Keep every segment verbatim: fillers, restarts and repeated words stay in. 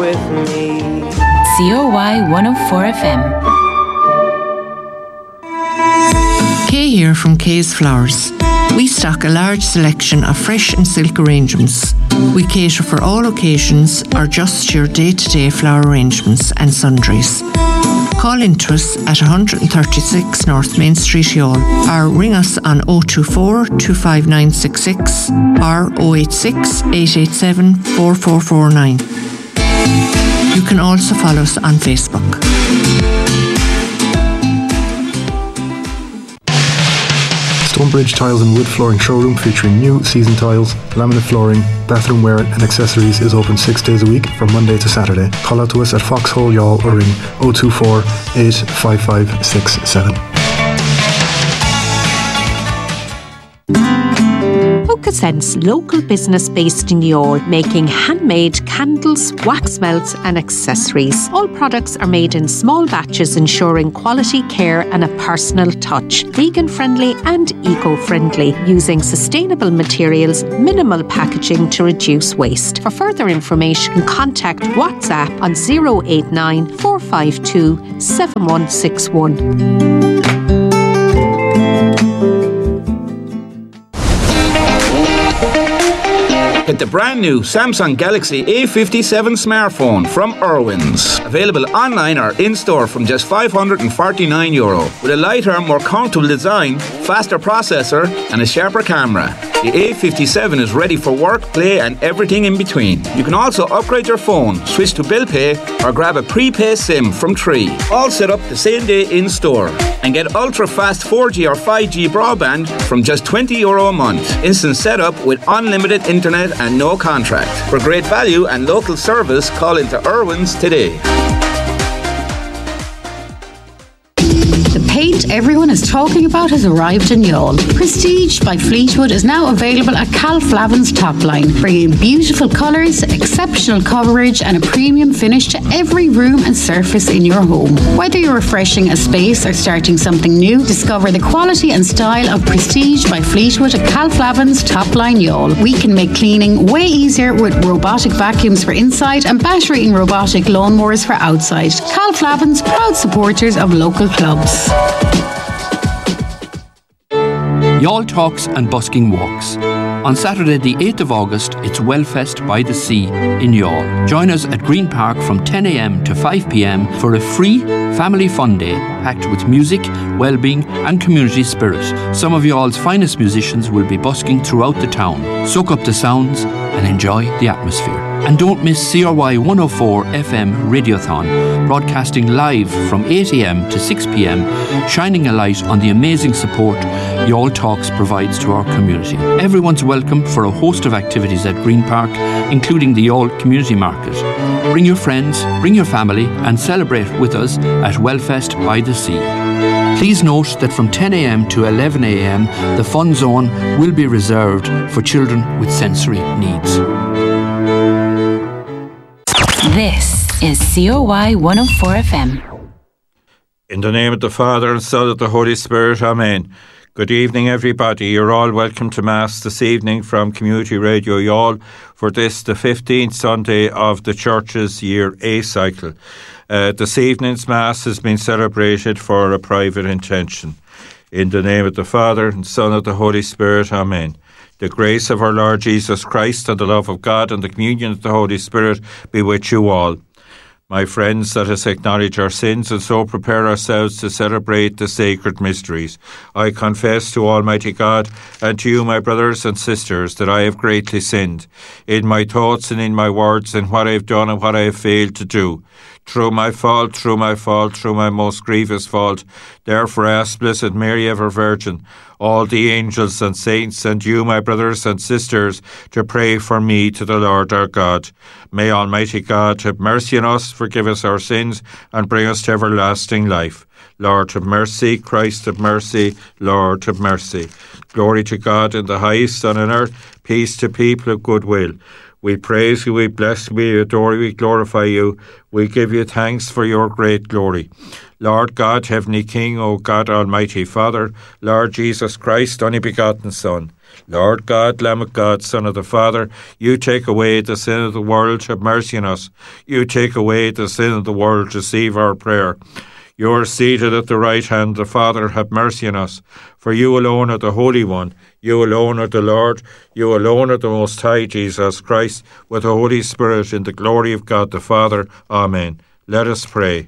with me. C O Y one oh four F M. Kay here from Kay's Flowers. We stock a large selection of fresh and silk arrangements. We cater for all occasions or just your day-to-day flower arrangements and sundries. Call into us at one thirty-six North Main Street, Youghal, or ring us on oh two four, two five nine six six or oh eight six, eight eight seven, four four four nine. You can also follow us on Facebook. Stonebridge Tiles and Wood Flooring Showroom featuring new season tiles, laminate flooring, bathroom wear and accessories is open six days a week from Monday to Saturday. Call out to us at Foxhole Youghal or ring oh two four, eight five five six seven. Sense local business based in Youghal, making handmade candles, wax melts and accessories. All products are made in small batches, ensuring quality care and a personal touch. Vegan friendly and eco friendly, using sustainable materials, minimal packaging to reduce waste. For further information, contact WhatsApp on oh eight nine, four five two, seven one six one. Get the brand new Samsung Galaxy A fifty-seven smartphone from Irwin's. Available online or in-store from just five hundred forty-nine euro. With a lighter, more comfortable design, faster processor and a sharper camera. The A fifty-seven is ready for work, play and everything in between. You can also upgrade your phone, switch to bill pay or grab a prepaid SIM from Tree. All set up the same day in-store. And get ultra-fast four G or five G broadband from just twenty euro a month. Instant setup with unlimited internet and no contract. For great value and local service, call into Irwin's today. The paint everyone is talking about has arrived in Youghal. Prestige by Fleetwood is now available at Cal Flavin's top line, bringing beautiful colours, exceptional coverage and a premium finish to every room and surface in your home. Whether you're refreshing a space or starting something new, discover the quality and style of Prestige by Fleetwood at Cal Flavin's top line Youghal. We can make cleaning way easier with robotic vacuums for inside and battery and robotic lawnmowers for outside. Cal Flavin's, proud supporters of local clubs. Youghal Talks and Busking Walks. On Saturday the eighth of August, it's Wellfest by the Sea in Youghal. Join us at Green Park from ten a m to five p m for a free family fun day packed with music, well-being and community spirit. Some of Youghall's finest musicians will be busking throughout the town. Soak up the sounds and enjoy the atmosphere. And don't miss C R Y one oh four F M Radiothon, broadcasting live from eight a m to six p m, shining a light on the amazing support Youghal Talks provides to our community. Everyone's welcome for a host of activities at Green Park, including the Youghal Community Market. Bring your friends, bring your family and celebrate with us at Wellfest by the Sea. Please note that from ten a m to eleven a m the fun zone will be reserved for children with sensory needs. This is C O Y one oh four F M. In the name of the Father and Son and the Holy Spirit, Amen. Good evening, everybody. You're all welcome to Mass this evening from Community Radio Youghal for this, the fifteenth Sunday of the Church's Year A cycle. Uh, this evening's Mass has been celebrated for a private intention. In the name of the Father and Son of the Holy Spirit, Amen. The grace of our Lord Jesus Christ and the love of God and the communion of the Holy Spirit be with you all. My friends, let us acknowledge our sins and so prepare ourselves to celebrate the sacred mysteries. I confess to Almighty God and to you, my brothers and sisters, that I have greatly sinned in my thoughts and in my words, in what I have done and what I have failed to do. Through my fault, through my fault, through my most grievous fault. Therefore ask Blessed Mary, ever Virgin, all the angels and saints, and you, my brothers and sisters, to pray for me to the Lord our God. May Almighty God have mercy on us, forgive us our sins, and bring us to everlasting life. Lord, have mercy. Christ, have mercy. Lord, have mercy. Glory to God in the highest, and on earth peace to people of good will. We praise you, we bless you, we adore you, we glorify you. We give you thanks for your great glory. Lord God, Heavenly King, O God, Almighty Father, Lord Jesus Christ, only begotten Son, Lord God, Lamb of God, Son of the Father, you take away the sin of the world, have mercy on us. You take away the sin of the world, receive our prayer. You are seated at the right hand, the Father, have mercy on us. For you alone are the Holy One, you alone are the Lord, you alone are the Most High, Jesus Christ, with the Holy Spirit, in the glory of God the Father. Amen. Let us pray.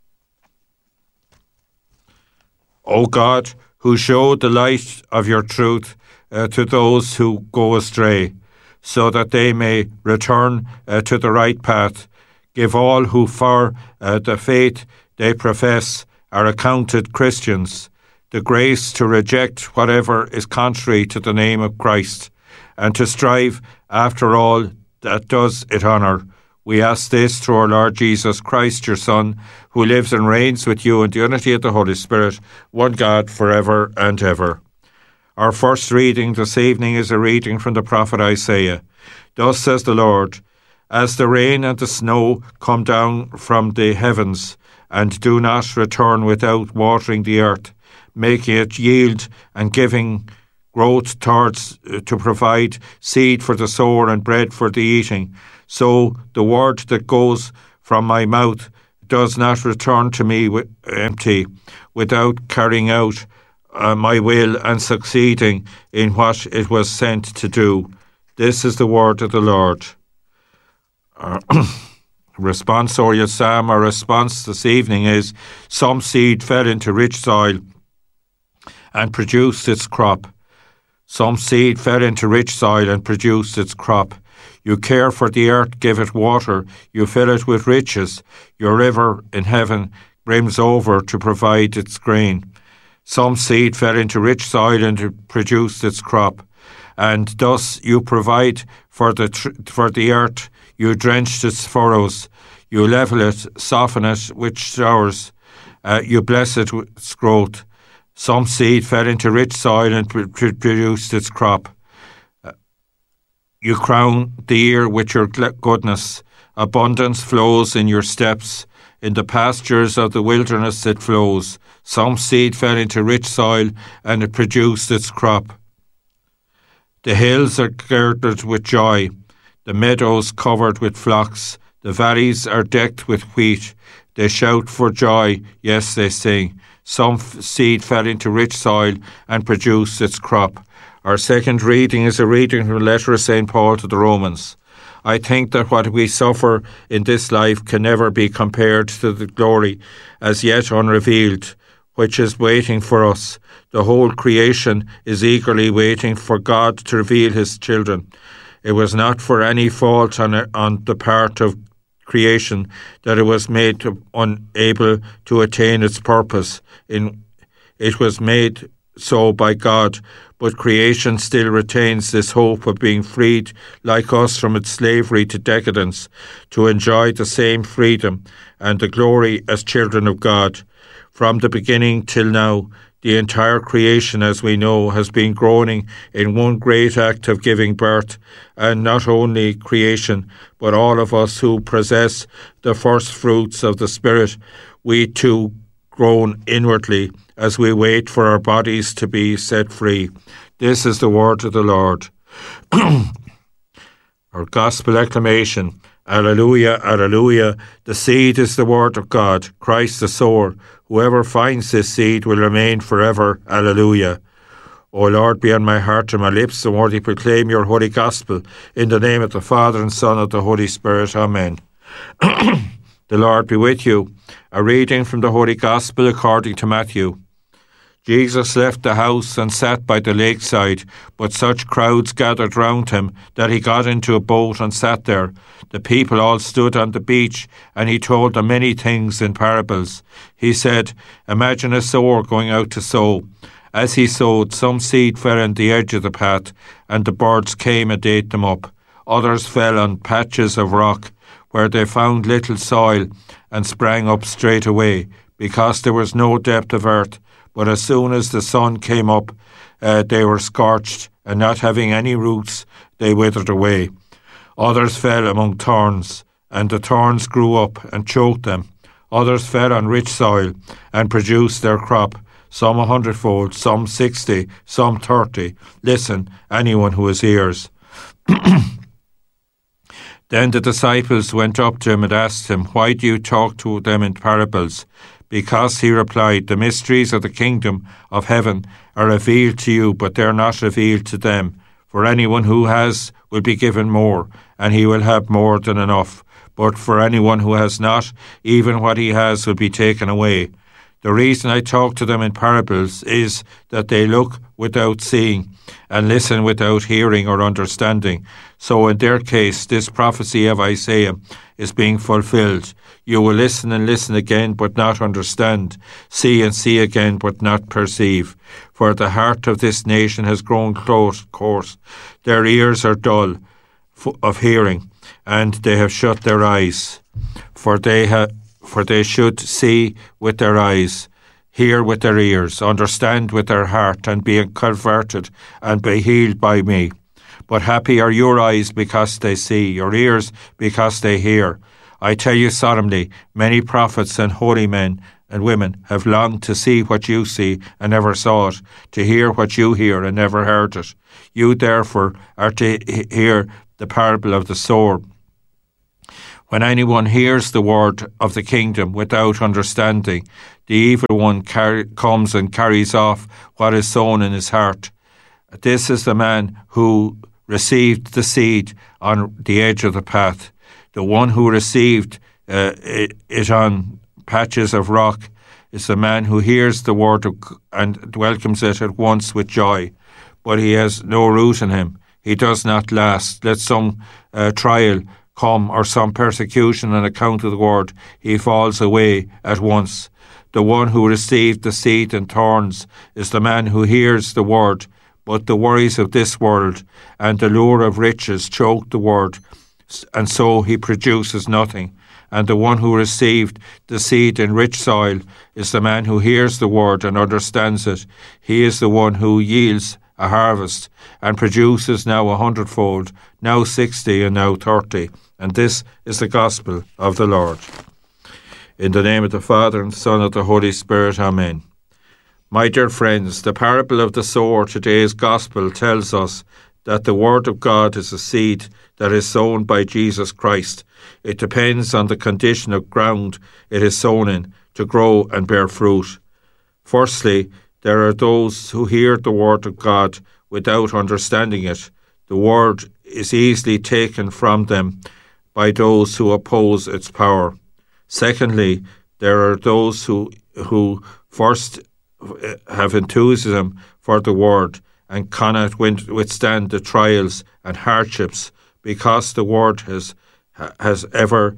O God, who showed the light of your truth uh, to those who go astray, so that they may return uh, to the right path, give all who for uh, the faith they profess are accounted Christians the grace to reject whatever is contrary to the name of Christ, and to strive after all that does it honour. We ask this through our Lord Jesus Christ, your Son, who lives and reigns with you in the unity of the Holy Spirit, one God, forever and ever. Our first reading this evening is a reading from the prophet Isaiah. Thus says the Lord, as the rain and the snow come down from the heavens, and do not return without watering the earth, making it yield and giving growth towards uh, to provide seed for the sower and bread for the eating, so the word that goes from my mouth does not return to me with, empty, without carrying out uh, my will and succeeding in what it was sent to do. This is the word of the Lord. Uh, Responsorial Psalm, our response this evening is, some seed fell into rich soil and produced its crop. Some seed fell into rich soil and produced its crop. You care for the earth, give it water, you fill it with riches. Your river in heaven brims over to provide its grain. Some seed fell into rich soil and produced its crop. And thus you provide for the tr- for the earth, you drenched its furrows, you level it, soften it with showers, uh, you bless it with its growth. Some seed fell into rich soil and pr- pr- produced its crop. Uh, you crown the year with your goodness. Abundance flows in your steps. In the pastures of the wilderness it flows. Some seed fell into rich soil and it produced its crop. The hills are girded with joy, the meadows covered with flocks, the valleys are decked with wheat. They shout for joy, yes, they sing. Some f- seed fell into rich soil and produced its crop. Our second reading is a reading from the letter of Saint Paul to the Romans. I think that what we suffer in this life can never be compared to the glory as yet unrevealed, which is waiting for us. The whole creation is eagerly waiting for God to reveal his children. It was not for any fault on, on the part of creation that it was made to, unable to attain its purpose. In, it was made so by God, but creation still retains this hope of being freed like us from its slavery to decadence, to enjoy the same freedom and the glory as children of God. From the beginning till now, the entire creation, as we know, has been groaning in one great act of giving birth, and not only creation, but all of us who possess the first fruits of the Spirit, we too groan inwardly as we wait for our bodies to be set free. This is the word of the Lord. Our gospel acclamation. Alleluia, alleluia. The seed is the word of God, Christ the sower. Whoever finds this seed will remain forever. Alleluia. O Lord, be on my heart and my lips, and worthy proclaim your holy gospel. In the name of the Father and Son and of the Holy Spirit. Amen. The Lord be with you. A reading from the Holy Gospel according to Matthew. Jesus left the house and sat by the lakeside, but such crowds gathered round him that he got into a boat and sat there. The people all stood on the beach, and he told them many things in parables. He said, imagine a sower going out to sow. As he sowed, some seed fell on the edge of the path, and the birds came and ate them up. Others fell on patches of rock, where they found little soil, and sprang up straight away, because there was no depth of earth. But as soon as the sun came up, uh, they were scorched, and not having any roots, they withered away. Others fell among thorns, and the thorns grew up and choked them. Others fell on rich soil, and produced their crop. some a hundredfold, some sixty, some thirty. Listen, anyone who has ears. Then the disciples went up to him and asked him, Why do you talk to them in parables? Because, he replied, the mysteries of the kingdom of heaven are revealed to you, but they are not revealed to them. For anyone who has will be given more, and he will have more than enough. But for anyone who has not, even what he has will be taken away. The reason I talk to them in parables is that they look without seeing, and listen without hearing or understanding. So in their case, this prophecy of Isaiah is being fulfilled. You will listen and listen again, but not understand. See and see again, but not perceive. For the heart of this nation has grown close, coarse. Their ears are dull of hearing, and they have shut their eyes. For they have, for they should see with their eyes, hear with their ears, understand with their heart, and be converted, and be healed by me. But happy are your eyes because they see, your ears because they hear. I tell you solemnly, many prophets and holy men and women have longed to see what you see and never saw it, to hear what you hear and never heard it. You therefore are to hear the parable of the sower. When anyone hears the word of the kingdom without understanding, the evil one car- comes and carries off what is sown in his heart. This is the man who received the seed on the edge of the path. The one who received uh, it, it on patches of rock is the man who hears the word of, and welcomes it at once with joy, but he has no root in him. He does not last. Let some uh, trial come or some persecution on account of the word, he falls away at once. The one who received the seed and thorns is the man who hears the word, but the worries of this world and the lure of riches choke the word, and so he produces nothing. And the one who received the seed in rich soil is the man who hears the word and understands it. He is the one who yields a harvest and produces now a hundredfold, now sixty, and now thirty. And this is the gospel of the Lord. In the name of the Father, and Son, and the Holy Spirit. Amen. My dear friends, the parable of the sower, today's gospel, tells us that the word of God is a seed that is sown by Jesus Christ. It depends on the condition of ground it is sown in to grow and bear fruit. Firstly, there are those who hear the word of God without understanding it. The word is easily taken from them by those who oppose its power. Secondly, there are those who who first have enthusiasm for the word and cannot withstand the trials and hardships because the word has has ever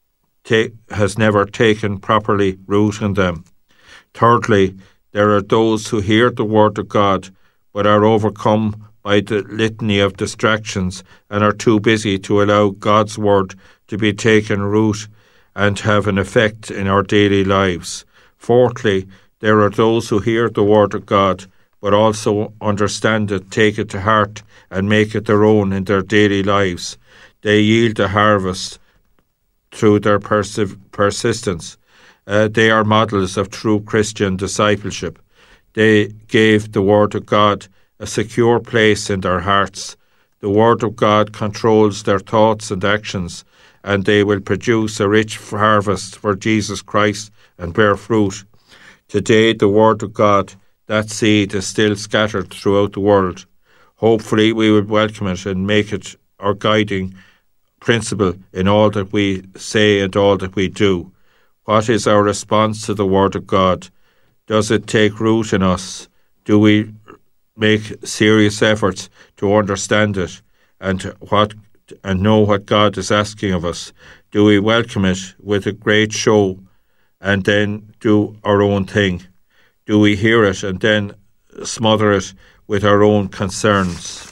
ta- has never taken properly root in them. Thirdly, there are those who hear the word of God but are overcome by the litany of distractions and are too busy to allow God's word to be taken root and have an effect in our daily lives. Fourthly, there are those who hear the word of God but also understand it, take it to heart, and make it their own in their daily lives. They yield a harvest through their persi- persistence. Uh, they are models of true Christian discipleship. They gave the word of God a secure place in their hearts. The word of God controls their thoughts and actions, and they will produce a rich harvest for Jesus Christ and bear fruit. Today, the word of God, that seed, is still scattered throughout the world. Hopefully, we will welcome it and make it our guiding principle in all that we say and all that we do. What is our response to the word of God? Does it take root in us? Do we make serious efforts to understand it and what and know what God is asking of us? Do we welcome it with a great show and then do our own thing? Do we hear it and then smother it with our own concerns?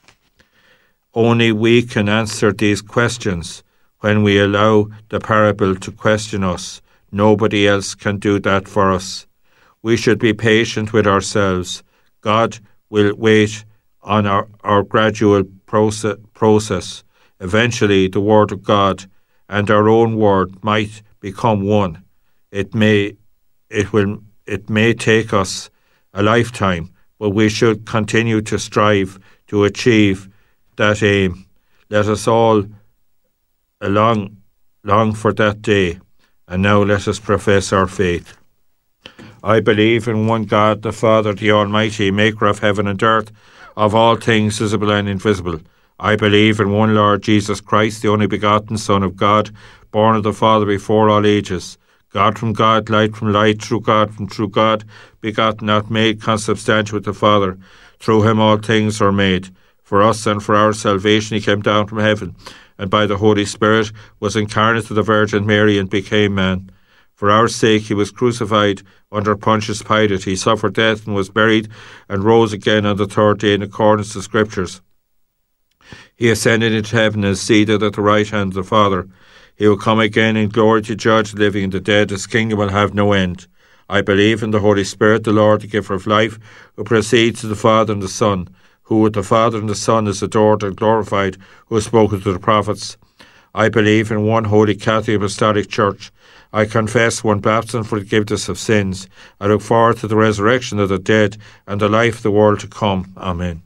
Only we can answer these questions when we allow the parable to question us. Nobody else can do that for us. We should be patient with ourselves. God will wait on our, our gradual process, process. Eventually, the word of God and our own word might become one. It may, it will it may take us a lifetime, but we should continue to strive to achieve that aim. Let us all long, long for that day, and now let us profess our faith. I believe in one God, the Father, the Almighty, maker of heaven and earth, of all things visible and invisible. I believe in one Lord Jesus Christ, the only begotten Son of God, born of the Father before all ages, God from God, light from light, true God from true God, begotten, not made, consubstantial with the Father. Through him all things are made. For us and for our salvation he came down from heaven, and by the Holy Spirit was incarnate of the Virgin Mary and became man. For our sake he was crucified under Pontius Pilate. He suffered death and was buried, and rose again on the third day in accordance to the Scriptures. He ascended into heaven and is seated at the right hand of the Father. He will come again in glory to judge the living and the dead. His kingdom will have no end. I believe in the Holy Spirit, the Lord, the giver of life, who proceeds to the Father and the Son, who with the Father and the Son is adored and glorified, who has spoken to the prophets. I believe in one holy Catholic Apostolic Church. I confess one baptism for the forgiveness of sins. I look forward to the resurrection of the dead and the life of the world to come. Amen.